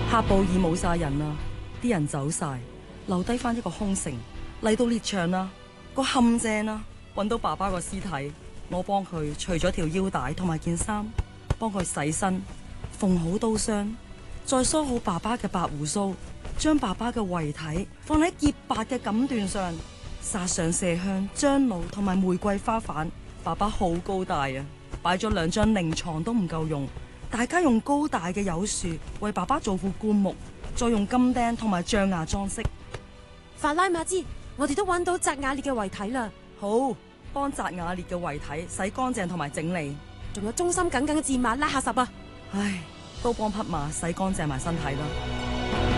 喀布爾冇晒人啦，啲人走晒，留低翻一個空城。嚟到獵場啦，個陷阱啦，搵到爸爸個屍體，我幫佢除咗條腰帶同埋件衫，幫佢洗身，縫好刀傷，再梳好爸爸嘅白鬍鬚，將爸爸嘅遺體放喺潔白嘅錦緞上，撒上麝香、樟腦同埋玫瑰花瓣。爸爸好高大啊，擺咗2張靈床都唔夠用，大家用高大嘅柚樹為爸爸做副棺木，再用金釘同埋象牙裝飾。 法拉馬茲，我哋都揾到扎瓦列嘅遺體啦。 好，幫扎瓦列嘅遺體洗乾淨同埋整理， 仲有忠心耿耿嘅戰馬拉夏什啊。 唉，都幫匹馬洗乾淨埋身體啦。